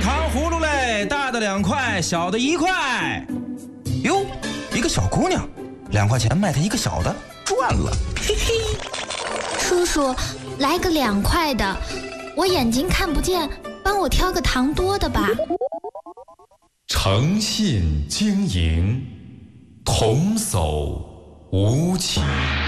糖葫芦嘞，大的2块，小的1块。哟，一个小姑娘，2块钱卖她一个小的，赚了，嘿嘿。 叔叔，来个2块的，我眼睛看不见，帮我挑个糖多的吧。 诚信经营，童叟无欺。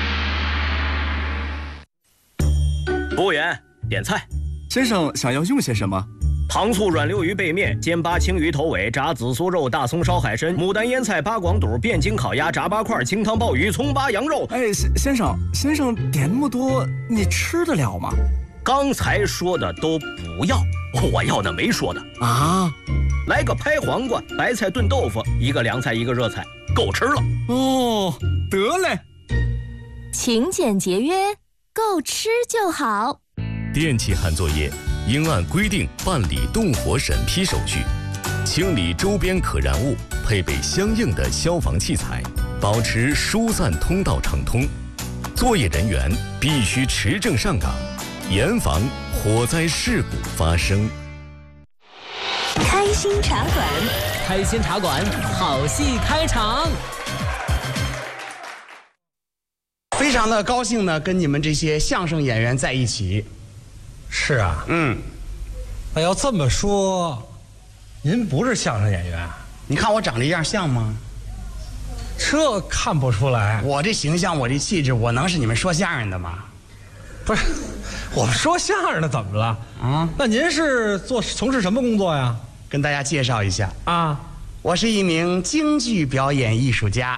服务员，点菜。 先生想要用些什么？ 糖醋软溜鱼背面、煎八青鱼头尾、炸紫苏肉、大葱烧海参、牡丹腌菜、八广肚、便筋烤鸭、炸八块、清汤鲍鱼、葱八羊肉。 哎，先生点那么多，你吃得了吗？ 刚才说的都不要，我要的没说的啊。 来个拍黄瓜、白菜炖豆腐，一个凉菜一个热菜，够吃了。 哦，得嘞。 勤俭节约，够吃就好。 电气焊作业应按规定办理动火审批手续，清理周边可燃物，配备相应的消防器材，保持疏散通道畅通。作业人员必须持证上岗，严防火灾事故发生。 开心茶馆， 开心茶馆，好戏开场。 非常的高兴呢，跟你们这些相声演员在一起。 是啊，那要这么说，您不是相声演员？ 你看我长这样像吗？ 这看不出来。 我这形象，我这气质，我能是你们说相声的吗？ 不是，我们说相声的怎么了？啊？那您是从事什么工作呀？ 跟大家介绍一下啊， 我是一名京剧表演艺术家。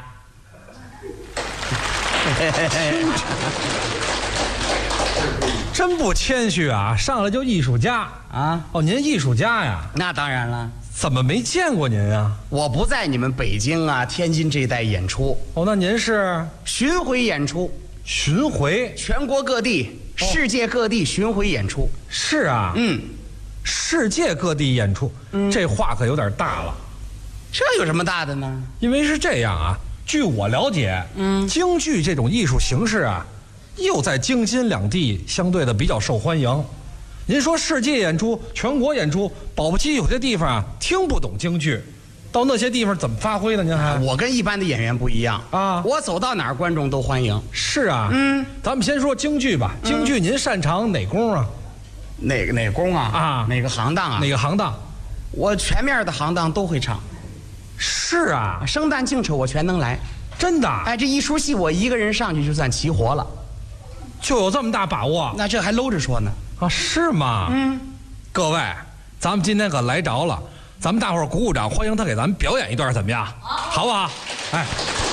真不谦虚啊！上来就艺术家啊！哦，您艺术家呀？ 那当然了。 怎么没见过您啊？ 我不在你们北京啊、天津这一带演出。 哦，那您是巡回演出？ 巡回， 全国各地、世界各地巡回演出。 是啊，世界各地演出，这话可有点大了。 这有什么大的呢？ 因为是这样啊，据我了解，京剧这种艺术形式啊，又在京津两地相对的比较受欢迎。您说世界演出、全国演出，保不齐有些地方啊听不懂京剧，到那些地方怎么发挥呢？您还我跟一般的演员不一样啊，我走到哪儿观众都欢迎。 是啊，咱们先说京剧吧。京剧您擅长哪功啊？ 哪功啊？啊，哪个行当啊？ 哪个行当？ 我全面的行当都会唱。 是啊， 生旦净丑我全能来。 真的？ 哎，这一出戏我一个人上去就算齐活了。 就有这么大把握？ 那这还搂着说呢。 啊，是吗？各位，咱们今天可来着了，咱们大伙儿鼓鼓掌，欢迎他给咱们表演一段，怎么样？好不好？哎，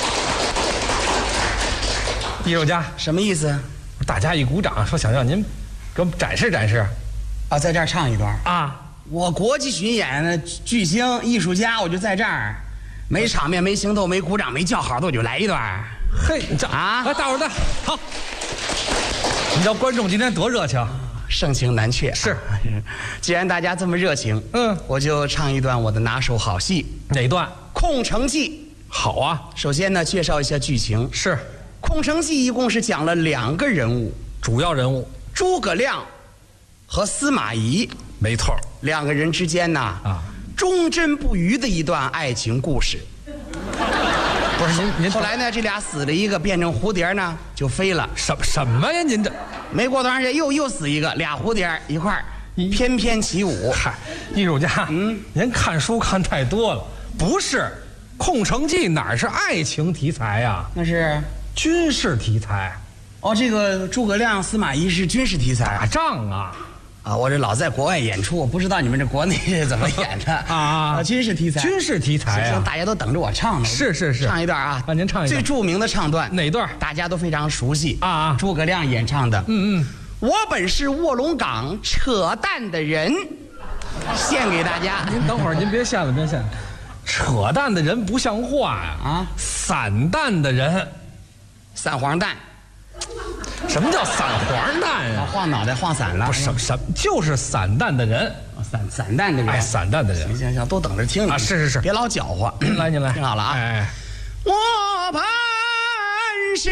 艺术家什么意思？ 大家一鼓掌，说想让您给我们展示展示。 啊，在这儿唱一段啊！ 我国际巡演的巨星艺术家，我就在这儿，没场面、没行头、没鼓掌、没叫好的，我就来一段。 嘿，这啊，来，大伙儿的好。你知道观众今天多热情？ 盛情难却。 是， 既然大家这么热情，我就唱一段我的拿手好戏。 哪段？ 《空城计》。 好啊。 首先呢，介绍一下剧情。 是，《 空城计》一共是讲了2个人物， 主要人物诸葛亮和司马懿。 没错 ，2个人之间呢，忠贞不渝的一段爱情故事。 不是您后来呢，这俩死了一个，变成蝴蝶呢就飞了。 什么呀？您这没过多长时间又死一个，俩蝴蝶一块儿翩翩起舞。 嗨，艺术家，您看书看太多了。不是，《空城计》哪是爱情题材呀？ 那是军事题材。 哦，这个诸葛亮、司马懿是军事题材， 打仗啊。 啊，我这老在国外演出，我不知道你们这国内是怎么演的啊？军事题材， 军事题材啊！ 大家都等着我唱呢。 是， 唱一段啊！ 您唱一段最著名的唱段哪段？ 大家都非常熟悉啊！ 诸葛亮演唱的。我本是卧龙岗扯淡的人，献给大家。 您等会儿，您别献了，别献了。扯淡的人不像话呀！啊，散淡的人， 散黄蛋。 什么叫散黄蛋呀？ 晃脑袋晃散了。 不是什么，就是散淡的人， 散淡的人。 哎，散淡的人。 行，都等着听你啊！是， 别老搅和。 来，您来， 听好了啊！ 哎， 我本是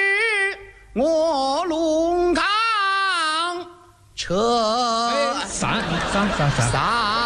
卧龙岗扯。 散。